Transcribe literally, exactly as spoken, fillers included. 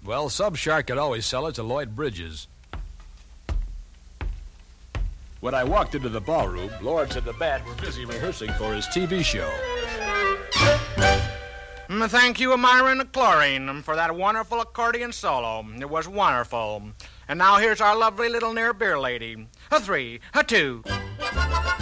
Well, Subshark could always sell it to Lloyd Bridges. When I walked into the ballroom, Lawrence and the band were busy rehearsing for his T V show. Mm, Thank you, Myron Chlorine, for that wonderful accordion solo. It was wonderful. And now here's our lovely little near beer lady. A three, a two.